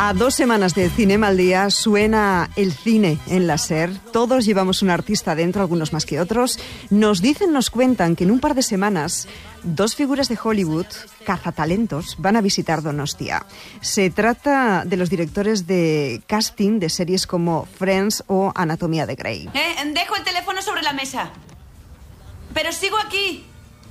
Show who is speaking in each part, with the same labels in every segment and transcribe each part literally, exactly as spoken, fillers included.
Speaker 1: A dos semanas de Cinema al Día suena el cine en la SER. Todos llevamos un artista dentro, algunos más que otros. Nos dicen, nos cuentan que en un par de semanas dos figuras de Hollywood, cazatalentos, van a visitar Donostia. Se trata de los directores de casting de series como Friends o Anatomía de Grey.
Speaker 2: Eh, dejo el teléfono sobre la mesa. Pero sigo aquí.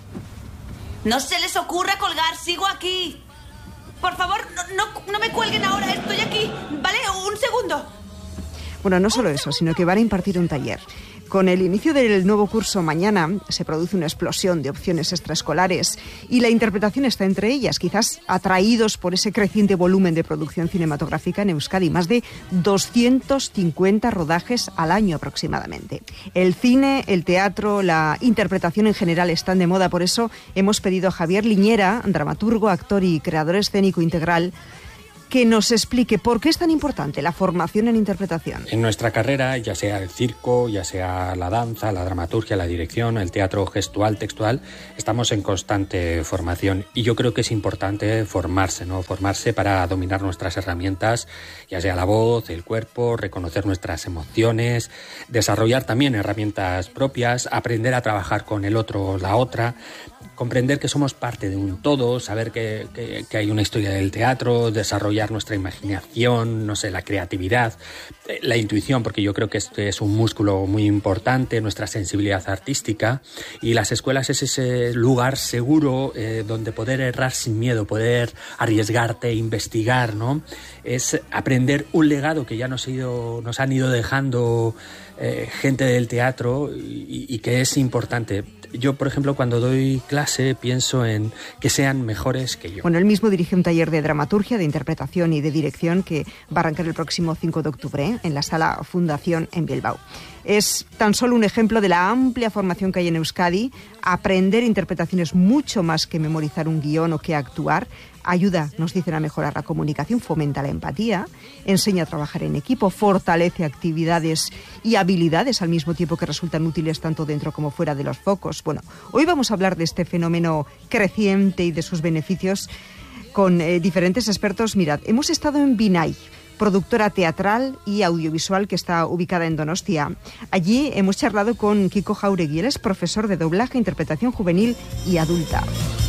Speaker 2: No se les ocurra colgar, sigo aquí. Por favor, no, no, no me cuelguen ahora, estoy aquí, ¿vale? Un segundo.
Speaker 1: Bueno, no solo eso, sino que van a impartir un taller. Con el inicio del nuevo curso mañana se produce una explosión de opciones extraescolares y la interpretación está entre ellas, quizás atraídos por ese creciente volumen de producción cinematográfica en Euskadi, más de doscientos cincuenta rodajes al año aproximadamente. El cine, el teatro, la interpretación en general están de moda, por eso hemos pedido a Javier Liñera, dramaturgo, actor y creador escénico integral, que nos explique por qué es tan importante la formación en interpretación.
Speaker 3: En nuestra carrera, ya sea el circo, ya sea la danza, la dramaturgia, la dirección, el teatro gestual, textual, estamos en constante formación y yo creo que es importante formarse, ¿no? Formarse para dominar nuestras herramientas, ya sea la voz, el cuerpo, reconocer nuestras emociones, desarrollar también herramientas propias, aprender a trabajar con el otro o la otra, comprender que somos parte de un todo, saber que, que, que hay una historia del teatro, desarrollar nuestra imaginación, no sé, la creatividad, la intuición, porque yo creo que este es un músculo muy importante, nuestra sensibilidad artística, y las escuelas es ese lugar seguro eh, donde poder errar sin miedo, poder arriesgarte, investigar, ¿no? Es aprender un legado que ya nos, ha ido, nos han ido dejando eh, gente del teatro y, y que es importante. Yo, por ejemplo, cuando doy clase pienso en que sean mejores que yo.
Speaker 1: Bueno, él mismo dirige un taller de dramaturgia, de interpretación y de dirección que va a arrancar el próximo cinco de octubre ¿eh? en la Sala Fundación en Bilbao. Es tan solo un ejemplo de la amplia formación que hay en Euskadi. Aprender interpretación es mucho más que memorizar un guión o que actuar. Ayuda, nos dicen, a mejorar la comunicación, fomenta la empatía, enseña a trabajar en equipo, fortalece actividades y habilidades al mismo tiempo que resultan útiles tanto dentro como fuera de los focos. Bueno, hoy vamos a hablar de este fenómeno creciente y de sus beneficios con eh, diferentes expertos. Mirad, hemos estado en Binay, productora teatral y audiovisual que está ubicada en Donostia. Allí hemos charlado con Kiko Jauregui, él es profesor de doblaje, interpretación juvenil y adulta.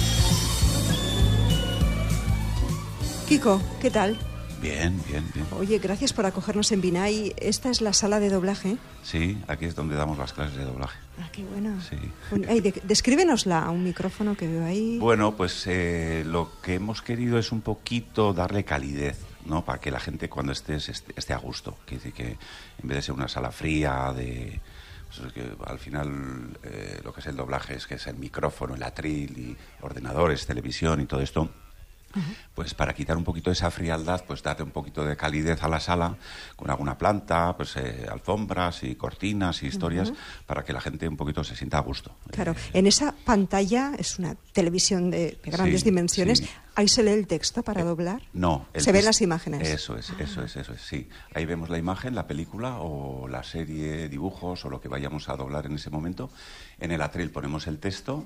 Speaker 1: Kiko, ¿qué tal?
Speaker 4: Bien, bien, bien.
Speaker 1: Oye, gracias por acogernos en Binay. ¿Esta es la sala de doblaje?
Speaker 4: Sí, aquí es donde damos las clases de doblaje.
Speaker 1: Ah, qué bueno.
Speaker 4: Sí.
Speaker 1: Bueno, hey, de, descríbenosla a un micrófono que veo ahí.
Speaker 4: Bueno, pues eh, lo que hemos querido es un poquito darle calidez, ¿no? Para que la gente cuando estés esté, esté a gusto. Quiere decir que en vez de ser una sala fría, de... Pues que al final eh, lo que es el doblaje es que es el micrófono, el atril y ordenadores, televisión y todo esto. Pues para quitar un poquito esa frialdad, pues darle un poquito de calidez a la sala con alguna planta, pues eh, alfombras y cortinas y historias, uh-huh. para que la gente un poquito se sienta a gusto.
Speaker 1: Claro,
Speaker 4: eh,
Speaker 1: en esa pantalla, es una televisión de, de grandes
Speaker 4: sí,
Speaker 1: dimensiones,
Speaker 4: sí.
Speaker 1: ¿ahí se lee el texto para eh, doblar?
Speaker 4: No.
Speaker 1: ¿Se ven las imágenes?
Speaker 4: Eso es, ah. eso es, eso es, sí. Ahí vemos la imagen, la película o la serie, dibujos o lo que vayamos a doblar en ese momento. En el atril ponemos el texto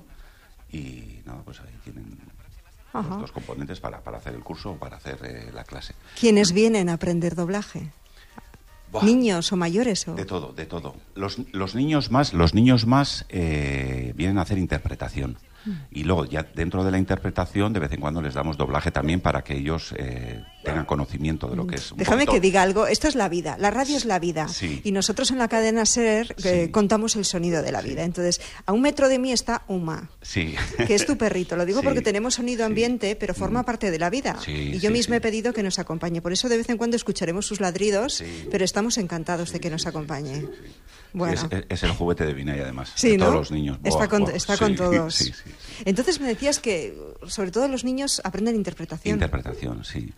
Speaker 4: y nada, pues ahí tienen... Ajá. Los dos componentes para, para hacer el curso o para hacer eh, la clase.
Speaker 1: ¿Quiénes vienen a aprender doblaje? Buah. ¿Niños o mayores? O...
Speaker 4: De todo, de todo. Los, los niños más, los niños más eh, vienen a hacer interpretación. Y luego, ya dentro de la interpretación, de vez en cuando les damos doblaje también para que ellos eh, tengan conocimiento de lo que es. Un
Speaker 1: Déjame
Speaker 4: poquito...
Speaker 1: que diga algo. Esto es la vida. La radio es la vida.
Speaker 4: Sí.
Speaker 1: Y nosotros en la cadena SER eh, sí. contamos el sonido de la vida. Sí. Entonces, a un metro de mí está Uma,
Speaker 4: sí.
Speaker 1: que es tu perrito. Lo digo sí. porque tenemos sonido ambiente, pero forma
Speaker 4: mm.
Speaker 1: parte de la vida.
Speaker 4: Sí,
Speaker 1: y yo
Speaker 4: sí,
Speaker 1: misma
Speaker 4: sí.
Speaker 1: he pedido que nos acompañe. Por eso de vez en cuando escucharemos sus ladridos, sí. pero estamos encantados sí, de que nos acompañe. Sí, sí, sí. Bueno.
Speaker 4: Es, es el juguete de Binay, además.
Speaker 1: Sí,
Speaker 4: de
Speaker 1: ¿no?
Speaker 4: todos los niños.
Speaker 1: Está,
Speaker 4: boah,
Speaker 1: con,
Speaker 4: boah,
Speaker 1: está
Speaker 4: sí,
Speaker 1: con todos.
Speaker 4: Sí, sí, sí.
Speaker 1: Entonces me decías que, sobre todo los niños, aprenden interpretación.
Speaker 4: Interpretación, sí.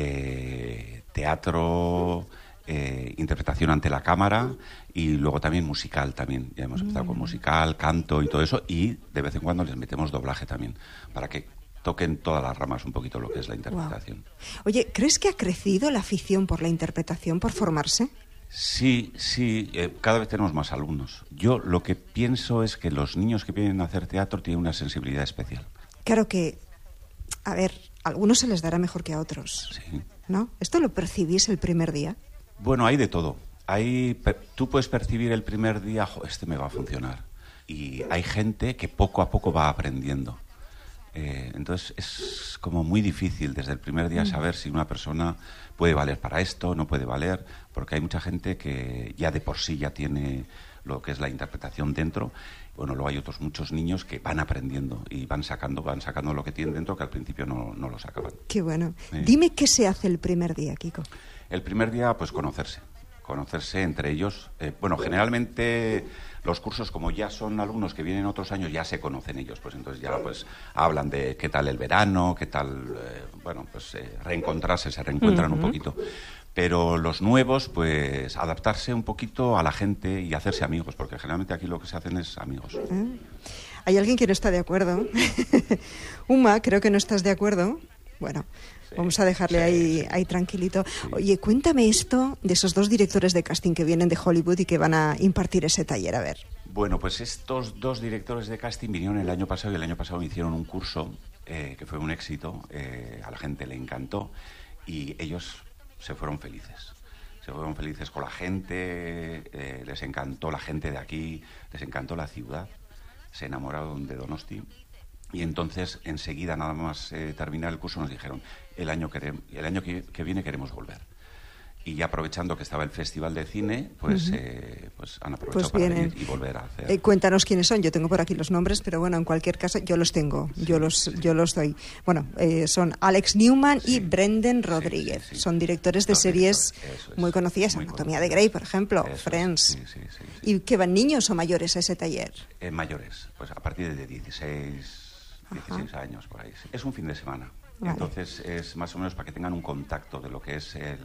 Speaker 4: Eh, teatro, eh, interpretación ante la cámara y luego también musical también. Ya hemos empezado mm. con musical, canto y todo eso. Y de vez en cuando les metemos doblaje también, para que toquen todas las ramas un poquito lo que es la interpretación.
Speaker 1: Wow. Oye, ¿crees que ha crecido la afición por la interpretación, por formarse?
Speaker 4: Sí, sí, eh, cada vez tenemos más alumnos. Yo lo que pienso es que los niños que vienen a hacer teatro tienen una sensibilidad especial.
Speaker 1: Claro que a ver, a algunos se les dará mejor que a otros,
Speaker 4: Sí.
Speaker 1: ¿no? ¿Esto lo percibís el primer día?
Speaker 4: Bueno, hay de todo. Hay, per- tú puedes percibir el primer día, "Jo, este me va a funcionar". Y hay gente que poco a poco va aprendiendo. Eh, entonces es como muy difícil desde el primer día saber si una persona puede valer para esto, no puede valer, porque hay mucha gente que ya de por sí ya tiene lo que es la interpretación dentro. Bueno, luego hay otros muchos niños que van aprendiendo y van sacando, van sacando lo que tienen dentro que al principio no, no lo sacaban.
Speaker 1: Qué bueno.
Speaker 4: Sí.
Speaker 1: Dime qué se hace el primer día, Kiko.
Speaker 4: El primer día, pues conocerse, conocerse entre ellos. Eh, bueno, generalmente los cursos, como ya son alumnos que vienen otros años, ya se conocen ellos, pues entonces ya pues hablan de qué tal el verano, qué tal, eh, bueno, pues eh, reencontrarse, se reencuentran
Speaker 1: Uh-huh.
Speaker 4: un poquito. Pero los nuevos, pues adaptarse un poquito a la gente y hacerse amigos, porque generalmente aquí lo que se hacen es amigos.
Speaker 1: ¿Eh? Hay alguien que no está de acuerdo. Uma, creo que no estás de acuerdo. Bueno,
Speaker 4: Sí,
Speaker 1: vamos a dejarle
Speaker 4: sí,
Speaker 1: ahí,
Speaker 4: sí.
Speaker 1: ahí tranquilito. Oye, cuéntame esto de esos dos directores de casting que vienen de Hollywood y que van a impartir ese taller, a ver.
Speaker 4: Bueno, pues estos dos directores de casting vinieron el año pasado y el año pasado me hicieron un curso eh, que fue un éxito, eh, a la gente le encantó y ellos se fueron felices. Se fueron felices con la gente, eh, les encantó la gente de aquí, les encantó la ciudad, se enamoraron de Donosti y entonces enseguida, nada más eh, terminar el curso, nos dijeron el año, querem- el año que, que viene queremos volver. Y ya aprovechando que estaba el Festival de Cine, pues,
Speaker 1: Ujú.
Speaker 4: eh, pues han aprovechado
Speaker 1: Pues
Speaker 4: para
Speaker 1: vienen.
Speaker 4: venir y volver a hacer.
Speaker 1: Eh, cuéntanos quiénes son. Yo tengo por aquí los nombres, pero bueno, en cualquier caso, yo los tengo. Yo los, yo los doy. Bueno, eh, son Alex Newman y
Speaker 4: Sí.
Speaker 1: Brendan
Speaker 4: Sí,
Speaker 1: Rodríguez.
Speaker 4: sí, sí.
Speaker 1: Son directores de
Speaker 4: Los
Speaker 1: series
Speaker 4: directores, eso es.
Speaker 1: muy conocidas,
Speaker 4: Muy
Speaker 1: Anatomía de
Speaker 4: conocidas.
Speaker 1: Grey, por ejemplo,
Speaker 4: Eso es.
Speaker 1: Friends.
Speaker 4: Sí, sí, sí, sí.
Speaker 1: ¿Y que van niños o mayores a ese taller?
Speaker 4: Eh, mayores, pues a partir de dieciséis, dieciséis años, por ahí. Sí. Es un fin de semana.
Speaker 1: Vale.
Speaker 4: Entonces es más o menos para que tengan un contacto de lo que es el...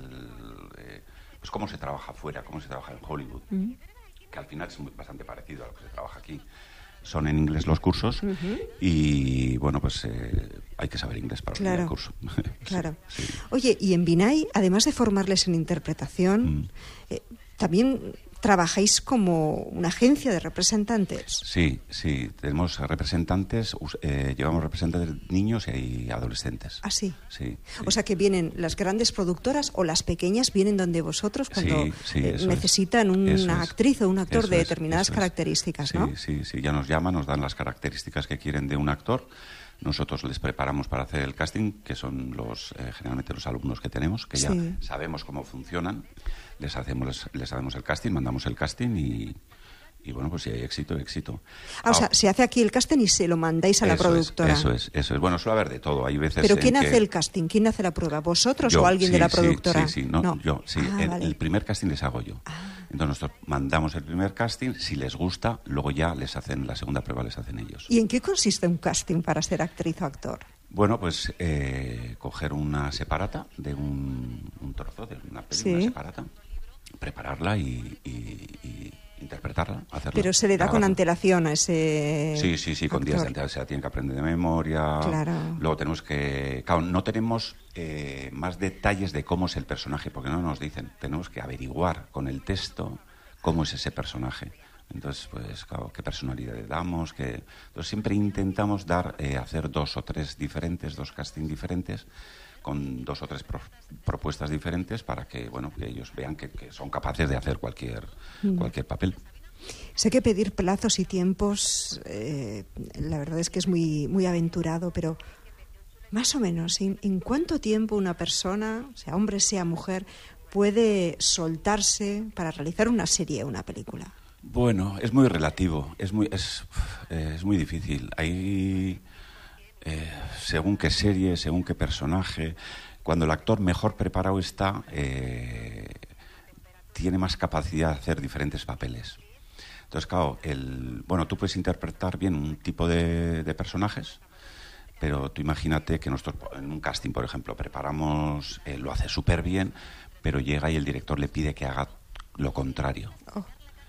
Speaker 4: eh, pues cómo se trabaja afuera, cómo se trabaja en Hollywood.
Speaker 1: Mm.
Speaker 4: Que al final es muy- bastante parecido a lo que se trabaja aquí. Son en inglés los cursos
Speaker 1: Ujú.
Speaker 4: y, bueno, pues eh, hay que saber inglés para
Speaker 1: Claro.
Speaker 4: el curso.
Speaker 1: Claro.
Speaker 4: Sí, sí.
Speaker 1: Oye, y en Binay, además de formarles en interpretación,
Speaker 4: Mm.
Speaker 1: eh, también trabajáis como una agencia de representantes.
Speaker 4: Sí, sí, tenemos representantes, us- eh, llevamos representantes niños y adolescentes.
Speaker 1: Ah, sí.
Speaker 4: Sí, sí.
Speaker 1: O sea que vienen las grandes productoras o las pequeñas vienen donde vosotros cuando
Speaker 4: Sí, sí,
Speaker 1: eh,
Speaker 4: eso es.
Speaker 1: necesitan una
Speaker 4: Eso es.
Speaker 1: actriz o un actor
Speaker 4: Eso
Speaker 1: de
Speaker 4: es,
Speaker 1: determinadas
Speaker 4: eso es.
Speaker 1: características,
Speaker 4: Sí,
Speaker 1: ¿no?
Speaker 4: sí, sí, ya nos llaman, nos dan las características que quieren de un actor. Nosotros les preparamos para hacer el casting, que son los eh, generalmente los alumnos que tenemos, que ya
Speaker 1: Sí.
Speaker 4: sabemos cómo funcionan. Les hacemos les, les hacemos el casting, mandamos el casting y, y bueno, pues si hay éxito, éxito.
Speaker 1: Ah, o sea,
Speaker 4: Ah,
Speaker 1: se hace aquí el casting y se lo mandáis a la
Speaker 4: eso
Speaker 1: productora.
Speaker 4: Es, eso es, eso es. Bueno, suele haber de todo. Hay veces
Speaker 1: Pero
Speaker 4: en
Speaker 1: ¿quién
Speaker 4: que-
Speaker 1: hace el casting? ¿Quién hace la prueba? ¿Vosotros
Speaker 4: Yo,
Speaker 1: o alguien de
Speaker 4: sí,
Speaker 1: la
Speaker 4: sí,
Speaker 1: productora?
Speaker 4: Sí, sí, no, yo, sí.
Speaker 1: Ah,
Speaker 4: el,
Speaker 1: vale.
Speaker 4: el primer casting les hago yo. Entonces nosotros mandamos el primer casting, si les gusta, luego ya les hacen la segunda prueba, les hacen ellos.
Speaker 1: ¿Y en qué consiste un casting para ser actriz o actor?
Speaker 4: Bueno, pues eh, coger una separata de un, un trozo de una peli,
Speaker 1: Sí.
Speaker 4: una separata, prepararla y, y- y interpretarla, hacerla.
Speaker 1: Pero se le da con
Speaker 4: grabarla.
Speaker 1: antelación a ese
Speaker 4: Sí, sí, sí, con días de
Speaker 1: actor.
Speaker 4: antelación. Se la tienen que aprender de memoria.
Speaker 1: Claro.
Speaker 4: Luego tenemos que... Claro, no tenemos eh, más detalles de cómo es el personaje, porque no nos dicen. Tenemos que averiguar con el texto cómo es ese personaje. Entonces, pues, claro, qué personalidad le damos. Qué... Entonces, siempre intentamos dar, eh, hacer dos o tres diferentes, dos castings diferentes, con dos o tres pro- propuestas diferentes para que, bueno, que ellos vean que, que son capaces de hacer cualquier,
Speaker 1: Mm.
Speaker 4: cualquier papel.
Speaker 1: Sé que pedir plazos y tiempos, eh, la verdad es que es muy, muy aventurado, pero más o menos, ¿en, en cuánto tiempo una persona, sea hombre, sea mujer, puede soltarse para realizar una serie o una película?
Speaker 4: Bueno, es muy relativo, es muy, es, eh, es muy difícil. Hay, eh, según qué serie, según qué personaje, cuando el actor mejor preparado está, eh, tiene más capacidad de hacer diferentes papeles. Entonces, claro, el, bueno, tú puedes interpretar bien un tipo de, de personajes, pero tú imagínate que nosotros en un casting, por ejemplo, preparamos, eh, lo hace súper bien, pero llega y el director le pide que haga lo contrario.
Speaker 1: Oh.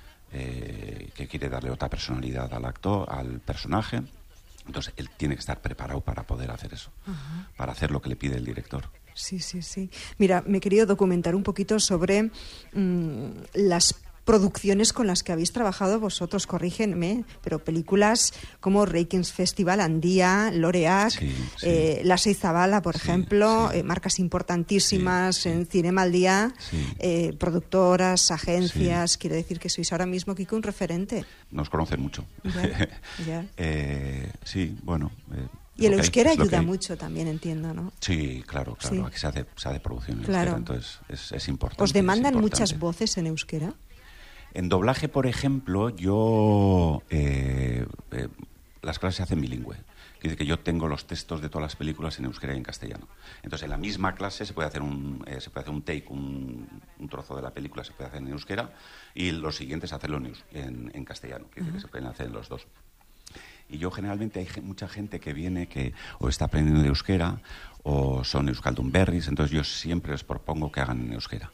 Speaker 4: Eh, que quiere darle otra personalidad al actor, al personaje. Entonces, él tiene que estar preparado para poder hacer eso,
Speaker 1: Ajá.
Speaker 4: para hacer lo que le pide el director.
Speaker 1: Sí, sí, sí. Mira, me he querido documentar un poquito sobre mm, las producciones con las que habéis trabajado vosotros, corrígenme, pero películas como Reykens Festival, Andía, Loreac,
Speaker 4: sí, sí.
Speaker 1: Eh, La Seizabala, por
Speaker 4: sí,
Speaker 1: ejemplo,
Speaker 4: sí.
Speaker 1: Eh, marcas importantísimas
Speaker 4: sí, sí.
Speaker 1: en Cinema al Día,
Speaker 4: sí.
Speaker 1: eh, productoras, agencias.
Speaker 4: Sí.
Speaker 1: Quiero decir que sois ahora mismo, Kiko, un referente.
Speaker 4: Nos conocen mucho.
Speaker 1: Ya, ya.
Speaker 4: eh, sí, bueno... Eh,
Speaker 1: y el
Speaker 4: hay,
Speaker 1: euskera ayuda
Speaker 4: hay.
Speaker 1: mucho también, entiendo, ¿no?
Speaker 4: Sí, claro, claro.
Speaker 1: Sí.
Speaker 4: Aquí se hace, se hace producción en
Speaker 1: Claro.
Speaker 4: euskera, entonces es, es importante.
Speaker 1: ¿Os demandan
Speaker 4: es importante.
Speaker 1: muchas voces en euskera?
Speaker 4: En doblaje, por ejemplo, yo... Eh, eh, las clases se hacen bilingüe. Quiere decir que yo tengo los textos de todas las películas en euskera y en castellano. Entonces, en la misma clase se puede hacer un, eh, se puede hacer un take, un, un trozo de la película se puede hacer en euskera y los siguientes hacerlo en, en, en castellano. Quiere decir que se pueden hacer los dos. Y yo generalmente hay mucha gente que viene que o está aprendiendo de euskera o son euskaldunberris, entonces yo siempre les propongo que hagan en euskera.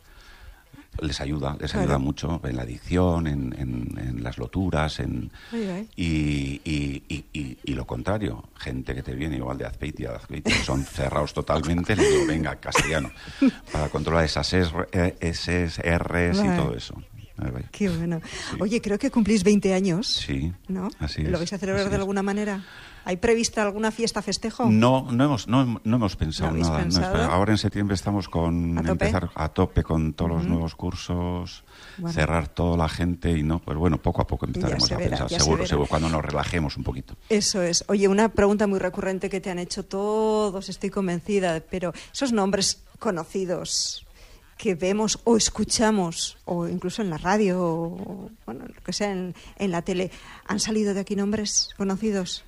Speaker 4: Les ayuda, les
Speaker 1: Claro.
Speaker 4: ayuda mucho en la dicción, en, en, en las loturas, en
Speaker 1: Ay, ay.
Speaker 4: y, y, y, y, y lo contrario, gente que te viene igual de Azpeitia, de Azpeitia, que son cerrados totalmente, les digo, venga, castellano, para controlar esas S, R's y
Speaker 1: Vale.
Speaker 4: todo eso. Ahí va.
Speaker 1: Qué bueno.
Speaker 4: Sí.
Speaker 1: Oye, creo que cumplís veinte años.
Speaker 4: Sí,
Speaker 1: ¿No?
Speaker 4: así es.
Speaker 1: ¿Lo vais a celebrar
Speaker 4: así
Speaker 1: de
Speaker 4: es.
Speaker 1: alguna manera? ¿Hay prevista alguna fiesta, festejo?
Speaker 4: No, no hemos, no, no hemos pensado
Speaker 1: ¿No habéis
Speaker 4: nada. no
Speaker 1: pensado?
Speaker 4: hemos- ahora en septiembre estamos con
Speaker 1: ¿A tope?
Speaker 4: empezar a tope con todos los
Speaker 1: Ujú.
Speaker 4: nuevos cursos,
Speaker 1: Bueno.
Speaker 4: cerrar toda la gente y no, pues bueno, poco a poco empezaremos
Speaker 1: se
Speaker 4: a
Speaker 1: verá,
Speaker 4: pensar,
Speaker 1: ya se
Speaker 4: seguro,
Speaker 1: verá.
Speaker 4: seguro, cuando nos relajemos un poquito.
Speaker 1: Eso es. Oye, una pregunta muy recurrente que te han hecho todos, estoy convencida, pero esos nombres conocidos que vemos o escuchamos, o incluso en la radio, o bueno, lo que sea, en, en la tele, ¿han salido de aquí nombres conocidos?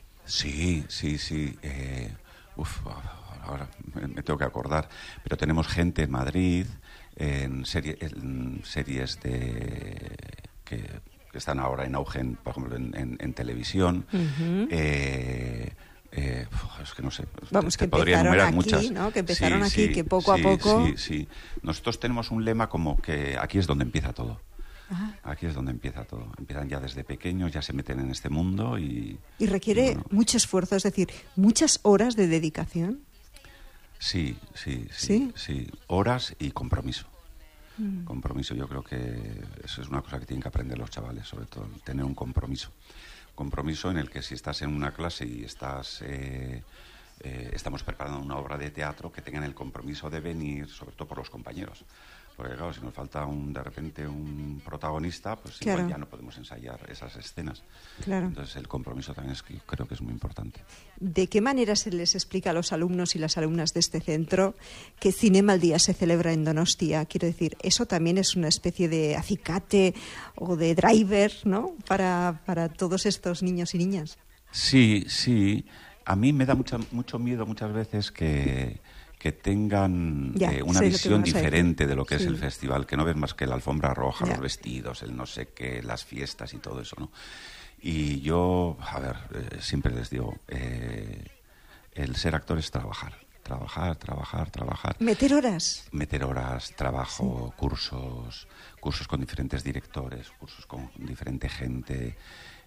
Speaker 4: Sí, sí, sí. Eh, uf, ahora me, me tengo que acordar. Pero tenemos gente en Madrid, en, serie, en series de que, que están ahora en auge, en, por ejemplo, en, en, en televisión.
Speaker 1: Ujú.
Speaker 4: eh, eh, uf, es que no sé.
Speaker 1: Vamos,
Speaker 4: te
Speaker 1: que
Speaker 4: podría
Speaker 1: empezaron
Speaker 4: enumerar
Speaker 1: aquí,
Speaker 4: muchas.
Speaker 1: ¿no? Que empezaron
Speaker 4: Sí,
Speaker 1: aquí,
Speaker 4: sí,
Speaker 1: que poco a
Speaker 4: sí,
Speaker 1: poco-
Speaker 4: Sí, sí. Nosotros tenemos un lema como que aquí es donde empieza todo.
Speaker 1: Ah.
Speaker 4: Aquí es donde empieza todo. Empiezan ya desde pequeños, ya se meten en este mundo y...
Speaker 1: Y requiere
Speaker 4: y bueno,
Speaker 1: mucho esfuerzo, es decir, muchas horas de dedicación.
Speaker 4: Sí, sí, sí,
Speaker 1: ¿Sí?
Speaker 4: sí. Horas y compromiso.
Speaker 1: Mm.
Speaker 4: Compromiso, yo creo que eso es una cosa que tienen que aprender los chavales, sobre todo, tener un compromiso. Compromiso en el que si estás en una clase y estás... Eh, eh, estamos preparando una obra de teatro, que tengan el compromiso de venir, sobre todo por los compañeros. Porque claro, si nos falta un, de repente un protagonista, pues
Speaker 1: Claro.
Speaker 4: igual ya no podemos ensayar esas escenas.
Speaker 1: Claro.
Speaker 4: Entonces el compromiso también es que creo que es muy importante.
Speaker 1: ¿De qué manera se les explica a los alumnos y las alumnas de este centro que Cinema al Día se celebra en Donostia? Quiero decir, eso también es una especie de acicate o de driver, ¿no? Para, para todos estos niños y niñas.
Speaker 4: Sí, sí. A mí me da mucha, mucho miedo muchas veces que, que tengan
Speaker 1: Ya,
Speaker 4: eh, una
Speaker 1: sé lo que
Speaker 4: visión
Speaker 1: vas a decir.
Speaker 4: diferente de lo que
Speaker 1: Sí.
Speaker 4: es el festival, que no ven más que la alfombra roja,
Speaker 1: Ya.
Speaker 4: los vestidos, el no sé qué, las fiestas y todo eso, ¿no? Y yo, a ver, eh, siempre les digo, eh, el ser actor es trabajar, trabajar, trabajar, trabajar.
Speaker 1: Meter horas.
Speaker 4: Meter horas, trabajo, cursos, cursos con diferentes directores, cursos con diferente gente.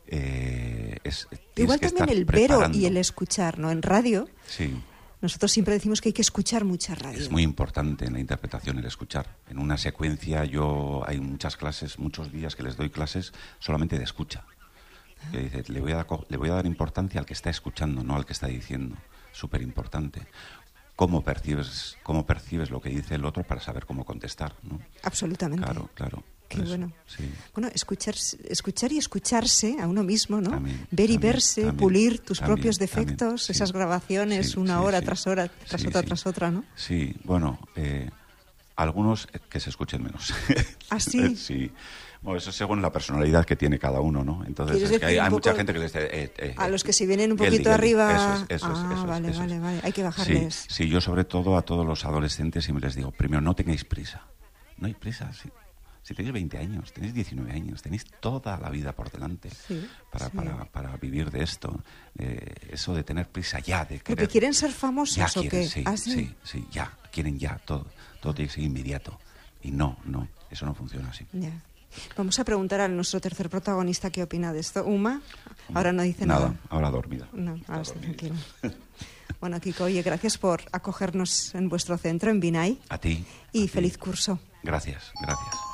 Speaker 4: Eh, es, tienes
Speaker 1: Igual
Speaker 4: que
Speaker 1: también
Speaker 4: estar
Speaker 1: el ver o-
Speaker 4: preparando.
Speaker 1: y el escuchar, ¿no? En radio,
Speaker 4: Sí,
Speaker 1: nosotros siempre decimos que hay que escuchar mucha radio.
Speaker 4: es muy importante en la interpretación el escuchar. En una secuencia yo hay muchas clases, muchos días que les doy clases solamente de escucha. Que dice, le voy a dar, co- le voy a dar importancia al que está escuchando, no al que está diciendo. Súper importante. Cómo percibes, cómo percibes lo que dice el otro para saber cómo contestar, ¿no?
Speaker 1: Absolutamente.
Speaker 4: Claro, claro.
Speaker 1: Qué
Speaker 4: Eso,
Speaker 1: bueno.
Speaker 4: sí.
Speaker 1: Bueno, escuchar, escuchar y escucharse a uno mismo, ¿no?
Speaker 4: También,
Speaker 1: Ver y
Speaker 4: también,
Speaker 1: verse,
Speaker 4: también,
Speaker 1: pulir tus
Speaker 4: también,
Speaker 1: propios
Speaker 4: también,
Speaker 1: defectos,
Speaker 4: sí.
Speaker 1: esas grabaciones,
Speaker 4: Sí,
Speaker 1: una
Speaker 4: sí,
Speaker 1: hora
Speaker 4: sí.
Speaker 1: tras hora, tras
Speaker 4: Sí,
Speaker 1: otra,
Speaker 4: sí.
Speaker 1: tras otra, ¿no?
Speaker 4: Sí, bueno, eh, algunos eh, que se escuchen menos.
Speaker 1: ¿Ah, sí?
Speaker 4: Sí. Bueno, eso según la personalidad que tiene cada uno, ¿no? Entonces,
Speaker 1: ¿Quieres
Speaker 4: es que hay,
Speaker 1: decir un
Speaker 4: hay mucha
Speaker 1: poco
Speaker 4: gente que les dice... eh, eh,
Speaker 1: A
Speaker 4: eh,
Speaker 1: los que se vienen un
Speaker 4: Geldi,
Speaker 1: poquito
Speaker 4: Geldi.
Speaker 1: arriba.
Speaker 4: Eso es, eso es,
Speaker 1: Ah,
Speaker 4: eso es,
Speaker 1: vale,
Speaker 4: eso
Speaker 1: vale,
Speaker 4: es.
Speaker 1: vale. Hay que
Speaker 4: Sí,
Speaker 1: bajarles.
Speaker 4: sí, yo sobre todo a todos los adolescentes siempre les digo, primero, no tengáis prisa. No hay prisa, sí. Si tenéis veinte años, tenéis diecinueve años, tenéis toda la vida por delante
Speaker 1: Sí,
Speaker 4: para,
Speaker 1: sí.
Speaker 4: para, para vivir de esto. Eh, eso de tener prisa ya, de
Speaker 1: ¿Porque
Speaker 4: querer...
Speaker 1: quieren ser famosos
Speaker 4: Ya
Speaker 1: o
Speaker 4: quieren,
Speaker 1: qué?
Speaker 4: sí,
Speaker 1: ¿Ah,
Speaker 4: sí, sí, ya, quieren ya, todo, todo tiene que ser inmediato. Y no, no, eso no funciona así.
Speaker 1: Ya. Vamos a preguntar a nuestro tercer protagonista qué opina de esto. Uma, ahora no dice nada.
Speaker 4: Nada, ahora dormida.
Speaker 1: No, ahora está
Speaker 4: dormidita.
Speaker 1: tranquilo. Bueno, Kiko, oye, gracias por acogernos en vuestro centro, en Binay,
Speaker 4: A ti.
Speaker 1: y
Speaker 4: a ti.
Speaker 1: feliz curso.
Speaker 4: Gracias, gracias.